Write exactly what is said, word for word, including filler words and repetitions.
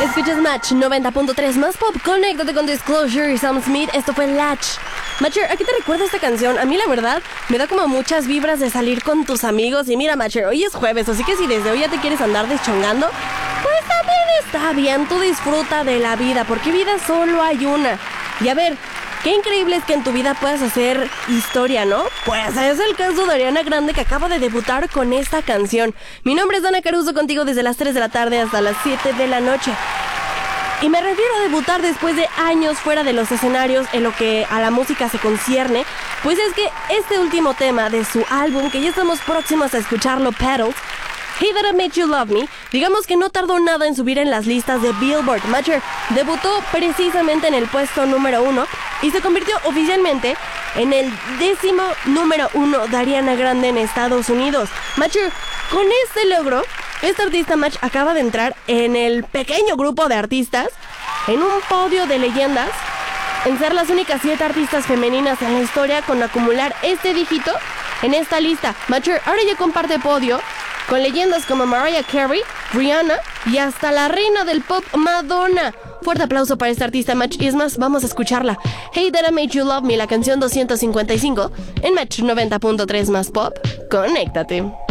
Escuchas Match noventa punto tres más pop. Conéctate con Disclosure y Sam Smith. Esto fue Latch. Matcher, ¿a qué te recuerda esta canción? A mí la verdad me da como muchas vibras de salir con tus amigos. Y mira, Matcher, hoy es jueves, así que si desde hoy ya te quieres andar deschongando, pues también está bien. Tú disfruta de la vida, porque vida solo hay una. Y a ver, qué increíble es que en tu vida puedas hacer historia, ¿no? Pues es el caso de Ariana Grande, que acaba de debutar con esta canción. Mi nombre es Dana Caruso, contigo desde las tres de la tarde hasta las siete de la noche. Y me refiero a debutar después de años fuera de los escenarios en lo que a la música se concierne, pues es que este último tema de su álbum, que ya estamos próximos a escucharlo, Petals, Hey That I Made You Love Me, digamos que no tardó nada en subir en las listas de Billboard. Matcher debutó precisamente en el puesto número uno y se convirtió oficialmente en el décimo número uno de Ariana Grande en Estados Unidos. Matcher, con este logro, esta artista Match acaba de entrar en el pequeño grupo de artistas, en un podio de leyendas, en ser las únicas siete artistas femeninas en la historia con acumular este dígito en esta lista. Matcher ahora ya comparte podio con leyendas como Mariah Carey, Rihanna y hasta la reina del pop, Madonna. Fuerte aplauso para esta artista Match, y es más, vamos a escucharla. Hey That I Made You Love Me, la canción doscientos cincuenta y cinco, en Match noventa punto tres más pop. Conéctate.